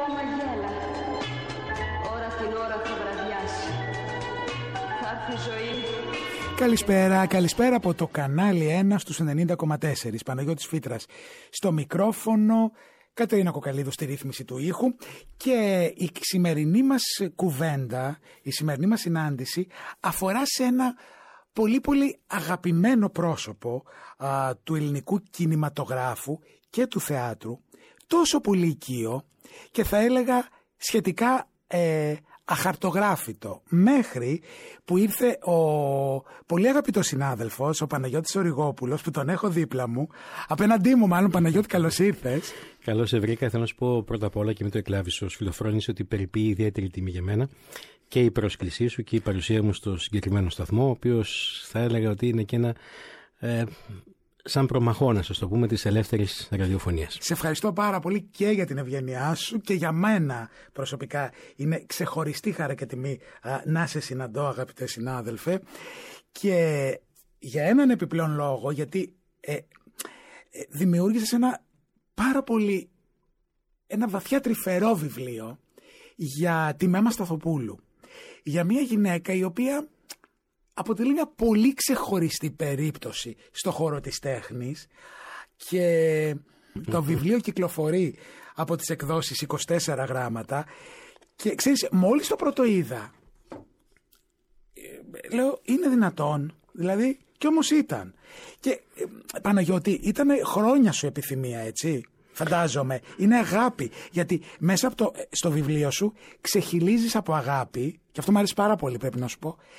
ακόμα γέλα. Ώρα την ώρα θα βραδιάσει. Θα έρθει η ζωή. Καλησπέρα από το κανάλι 1 στους 90,4. Παναγιώτης Φήτρας στο μικρόφωνο, Κατερίνα Κοκαλίδου στη ρύθμιση του ήχου. Και η σημερινή μας κουβέντα, η σημερινή μας συνάντηση αφορά σε ένα πολύ αγαπημένο πρόσωπο του ελληνικού κινηματογράφου και του θεάτρου, τόσο πολύ οικείο και θα έλεγα σχετικά αχαρτογράφητο, μέχρι που ήρθε ο πολύ αγαπητός συνάδελφος, ο Παναγιώτης Οριγόπουλος, που τον έχω δίπλα μου, απέναντί μου μάλλον. Παναγιώτη, καλώς ήρθες. Καλώς σε βρήκα. Θέλω να σου πω πρώτα απ' όλα και με το εκλάβεις ως φιλοφρόνης ότι περιποιεί ιδιαίτερη τιμή για μένα και η πρόσκλησή σου και η παρουσία μου στο συγκεκριμένο σταθμό, ο οποίος θα έλεγα ότι είναι και ένα σαν προμαχώνας, ας το πούμε, της ελεύθερης ραδιοφωνίας. Σε ευχαριστώ πάρα πολύ και για την ευγένειά σου και για μένα προσωπικά είναι ξεχωριστή χαρά και τιμή να σε συναντώ, αγαπητέ συνάδελφε, και για έναν επιπλέον λόγο, γιατί δημιούργησες ένα βαθιά τρυφερό βιβλίο για τη Μέμμα Σταθοπούλου, για μια γυναίκα η οποία αποτελεί μια πολύ ξεχωριστή περίπτωση στο χώρο της τέχνης, και το βιβλίο κυκλοφορεί από τις εκδόσεις 24 γράμματα και ξέρεις, μόλις το πρώτο είδα λέω, είναι δυνατόν, δηλαδή, κι όμως ήταν. Και Παναγιώτη, ήταν χρόνια σου επιθυμία, έτσι, φαντάζομαι, είναι αγάπη, γιατί μέσα στο βιβλίο σου ξεχυλίζεις από αγάπη, και αυτό μου αρέσει πάρα πολύ, πρέπει να σου πω,